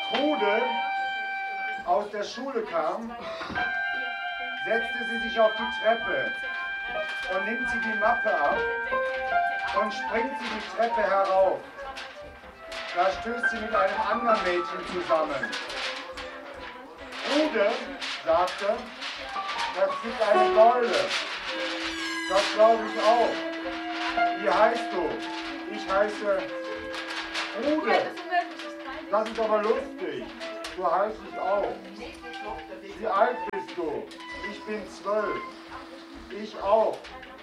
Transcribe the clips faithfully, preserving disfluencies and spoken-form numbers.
Trude aus der Schule kam, setzte sie sich auf die Treppe und nimmt sie die Mappe ab und springt sie die Treppe herauf. Da stößt sie mit einem anderen Mädchen zusammen. Trude sagte, das ist eine Beule. Das glaube ich auch. Wie heißt du? Ich heiße Trude. Das ist aber lustig. Du heißt ich auch. Wie alt bist du? Ich bin zwölf. Ich auch.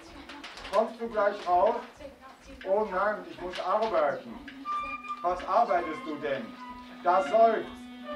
Kommst du gleich raus? Oh nein, ich muss arbeiten. Was arbeitest du denn? Da seufzt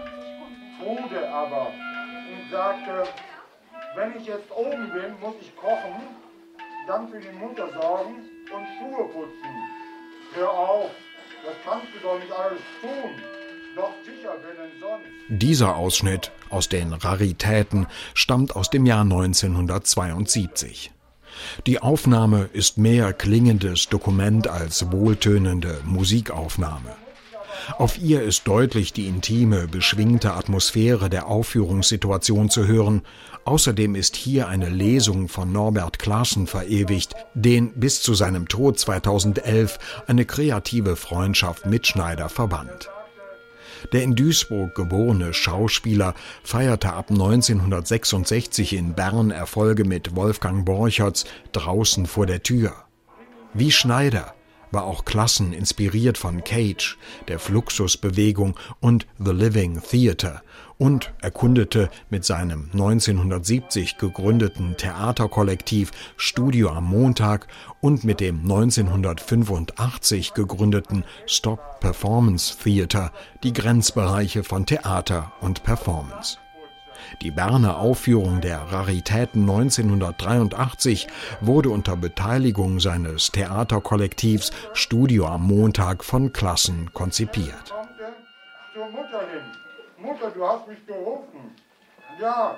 Trude aber und sagte, wenn ich jetzt oben bin, muss ich kochen, dann für die Mutter sorgen und Schuhe putzen. Hör auf, das kannst du doch nicht alles tun. Doch sicher, wer denn sonst? Dieser Ausschnitt aus den Raritäten stammt aus dem Jahr neunzehnhundertzweiundsiebzig. Die Aufnahme ist mehr klingendes Dokument als wohltönende Musikaufnahme. Auf ihr ist deutlich die intime, beschwingte Atmosphäre der Aufführungssituation zu hören. Außerdem ist hier eine Lesung von Norbert Claessen verewigt, den bis zu seinem Tod zweitausendelf eine kreative Freundschaft mit Schneider verband. Der in Duisburg geborene Schauspieler feierte ab neunzehnhundertsechsundsechzig in Bern Erfolge mit Wolfgang Borcherts Draußen vor der Tür. Wie Schneider war auch Claessen inspiriert von Cage, der Fluxusbewegung und The Living Theatre und erkundete mit seinem neunzehnhundertsiebzig gegründeten Theaterkollektiv Studio am Montag und mit dem neunzehnhundertfünfundachtzig gegründeten Stop Performance Theatre die Grenzbereiche von Theater und Performance. Die Berner Aufführung der Raritäten neunzehnhundertdreiundachtzig wurde unter Beteiligung seines Theaterkollektivs Studio am Montag von Claessen konzipiert. Zur Mutter hin. Mutter, du hast mich gerufen. Ja.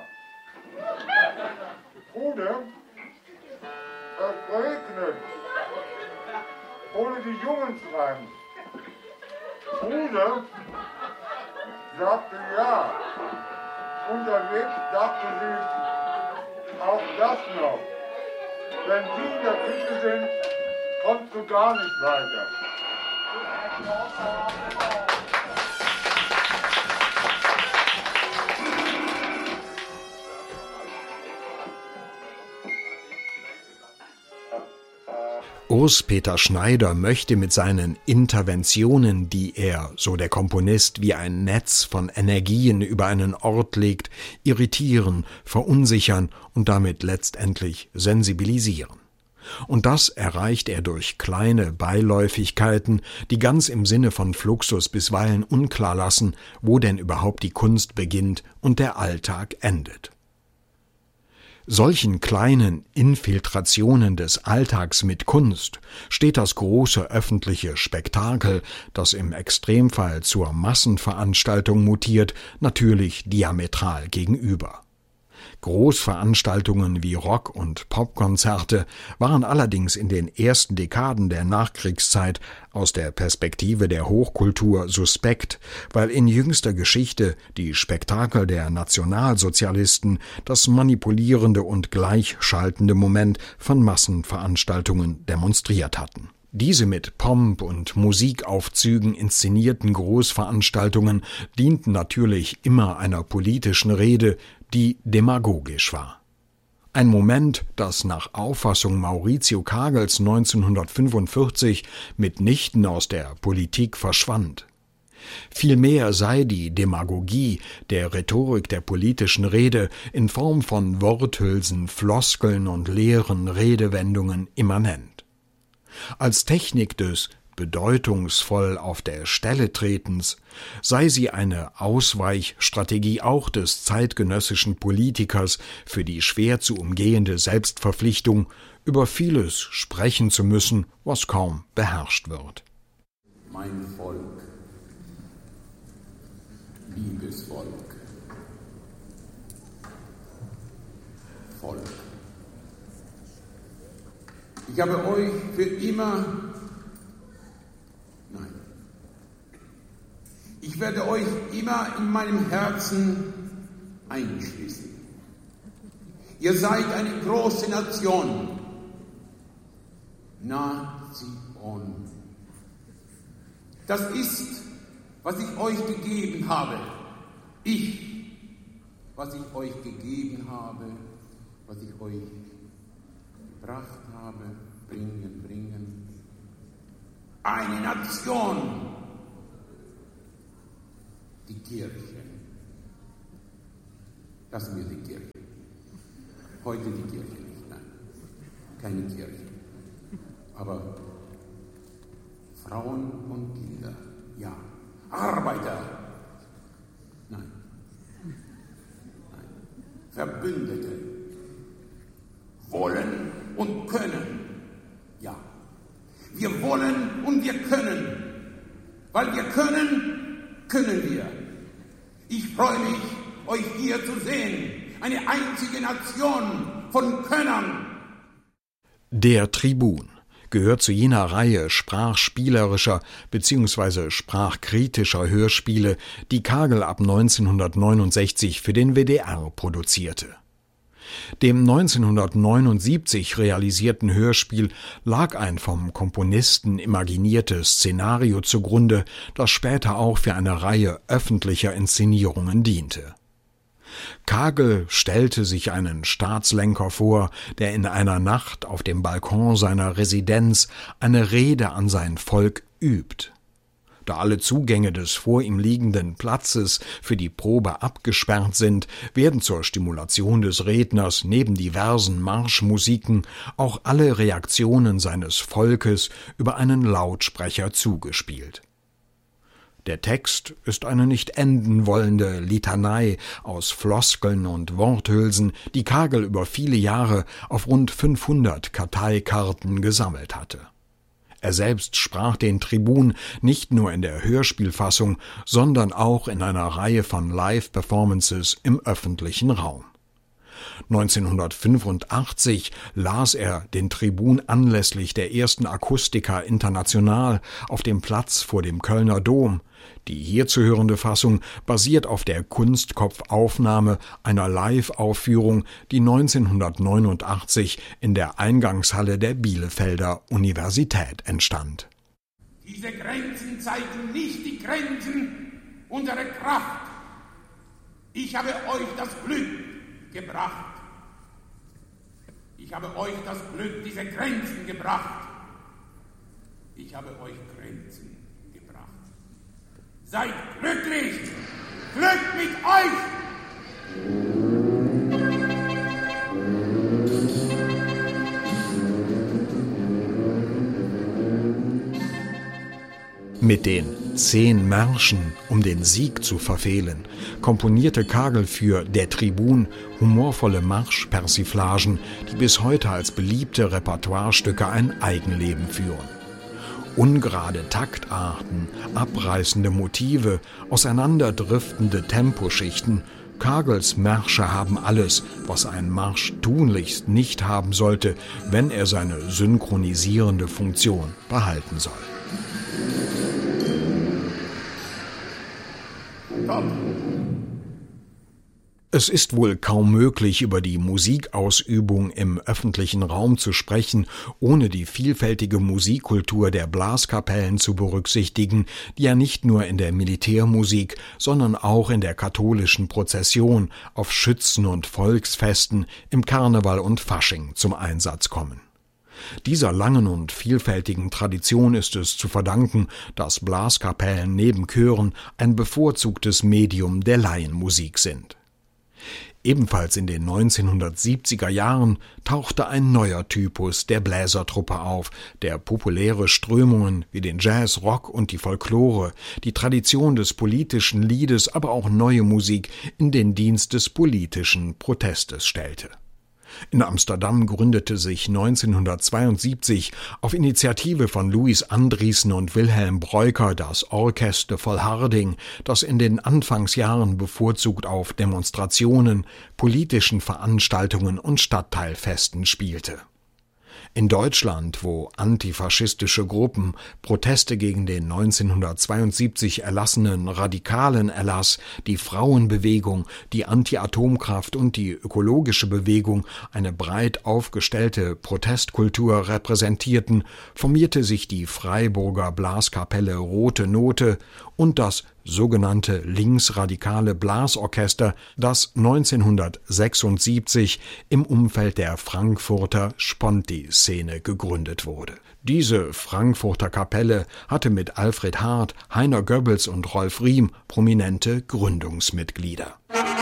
Trude, es regnet. Hole die Jungs rein. Trude sagte ja. Unterwegs dachte sie, auch das noch. Wenn Sie in der Küche sind, kommst du gar nicht weiter. Urs-Peter Schneider möchte mit seinen Interventionen, die er, so der Komponist, wie ein Netz von Energien über einen Ort legt, irritieren, verunsichern und damit letztendlich sensibilisieren. Und das erreicht er durch kleine Beiläufigkeiten, die ganz im Sinne von Fluxus bisweilen unklar lassen, wo denn überhaupt die Kunst beginnt und der Alltag endet. Solchen kleinen Infiltrationen des Alltags mit Kunst steht das große öffentliche Spektakel, das im Extremfall zur Massenveranstaltung mutiert, natürlich diametral gegenüber. Großveranstaltungen wie Rock- und Popkonzerte waren allerdings in den ersten Dekaden der Nachkriegszeit aus der Perspektive der Hochkultur suspekt, weil in jüngster Geschichte die Spektakel der Nationalsozialisten das manipulierende und gleichschaltende Moment von Massenveranstaltungen demonstriert hatten. Diese mit Pomp und Musikaufzügen inszenierten Großveranstaltungen dienten natürlich immer einer politischen Rede, die demagogisch war. Ein Moment, das nach Auffassung Maurizio Kagels neunzehnhundertfünfundvierzig mitnichten aus der Politik verschwand. Vielmehr sei die Demagogie der Rhetorik der politischen Rede in Form von Worthülsen, Floskeln und leeren Redewendungen immanent. Als Technik des bedeutungsvoll auf der Stelle tretens sei sie eine Ausweichstrategie auch des zeitgenössischen Politikers für die schwer zu umgehende Selbstverpflichtung, über vieles sprechen zu müssen, was kaum beherrscht wird. Mein Volk, liebes Volk, Volk. Ich habe euch für immer Ich werde euch immer in meinem Herzen einschließen. Ihr seid eine große Nation. Nation. Das ist, was ich euch gegeben habe. Ich, was ich euch gegeben habe, was ich euch gebracht habe, bringen, bringen. Eine Nation. Die Kirche. Lassen wir die Kirche. Heute die Kirche nicht, nein. Keine Kirche. Aber Frauen und Kinder, ja. Arbeiter, nein. Nein. Verbündete, wollen und können, ja. Wir wollen und wir können. Weil wir können, können wir. Ich freue mich, euch hier zu sehen. Eine einzige Nation von Könnern. Der Tribun gehört zu jener Reihe sprachspielerischer bzw. sprachkritischer Hörspiele, die Kagel ab neunzehnhundertneunundsechzig für den W D R produzierte. Dem neunzehnhundertneunundsiebzig realisierten Hörspiel lag ein vom Komponisten imaginiertes Szenario zugrunde, das später auch für eine Reihe öffentlicher Inszenierungen diente. Kagel stellte sich einen Staatslenker vor, der in einer Nacht auf dem Balkon seiner Residenz eine Rede an sein Volk übt. Da alle Zugänge des vor ihm liegenden Platzes für die Probe abgesperrt sind, werden zur Stimulation des Redners neben diversen Marschmusiken auch alle Reaktionen seines Volkes über einen Lautsprecher zugespielt. Der Text ist eine nicht enden wollende Litanei aus Floskeln und Worthülsen, die Kagel über viele Jahre auf rund fünfhundert Karteikarten gesammelt hatte. Er selbst sprach den Tribun nicht nur in der Hörspielfassung, sondern auch in einer Reihe von Live-Performances im öffentlichen Raum. neunzehnhundertfünfundachtzig las er den Tribun anlässlich der ersten Akustica International auf dem Platz vor dem Kölner Dom. Die hier zu hörende Fassung basiert auf der Kunstkopf-Aufnahme einer Live-Aufführung, die neunzehnhundertneunundachtzig in der Eingangshalle der Bielefelder Universität entstand. Diese Grenzen zeigen nicht die Grenzen unserer Kraft. Ich habe euch das Glück gebracht. Ich habe euch das Glück, diese Grenzen gebracht. Ich habe euch Grenzen gebracht. Seid glücklich! Glück mit euch! Mit den zehn Märschen, um den Sieg zu verfehlen, komponierte Kagel für Der Tribun humorvolle Marschpersiflagen, die bis heute als beliebte Repertoirestücke ein Eigenleben führen. Ungerade Taktarten, abreißende Motive, auseinanderdriftende Temposchichten. Kagels Märsche haben alles, was ein Marsch tunlichst nicht haben sollte, wenn er seine synchronisierende Funktion behalten soll. Es ist wohl kaum möglich, über die Musikausübung im öffentlichen Raum zu sprechen, ohne die vielfältige Musikkultur der Blaskapellen zu berücksichtigen, die ja nicht nur in der Militärmusik, sondern auch in der katholischen Prozession, auf Schützen- und Volksfesten, im Karneval und Fasching zum Einsatz kommen. Dieser langen und vielfältigen Tradition ist es zu verdanken, dass Blaskapellen neben Chören ein bevorzugtes Medium der Laienmusik sind. Ebenfalls in den neunzehnhundertsiebziger Jahren tauchte ein neuer Typus der Bläsertruppe auf, der populäre Strömungen wie den Jazz, Rock und die Folklore, die Tradition des politischen Liedes, aber auch neue Musik in den Dienst des politischen Protestes stellte. In Amsterdam gründete sich neunzehnhundertzweiundsiebzig auf Initiative von Louis Andriessen und Wilhelm Breuker das Orchester Volharding, das in den Anfangsjahren bevorzugt auf Demonstrationen, politischen Veranstaltungen und Stadtteilfesten spielte. In Deutschland, wo antifaschistische Gruppen Proteste gegen den neunzehnhundertzweiundsiebzig erlassenen radikalen Erlass, die Frauenbewegung, die Anti-Atomkraft und die ökologische Bewegung eine breit aufgestellte Protestkultur repräsentierten, formierte sich die Freiburger Blaskapelle Rote Note und das sogenannte linksradikale Blasorchester, das neunzehnhundertsechsundsiebzig im Umfeld der Frankfurter Sponti-Szene gegründet wurde. Diese Frankfurter Kapelle hatte mit Alfred Hart, Heiner Goebbels und Rolf Riem prominente Gründungsmitglieder.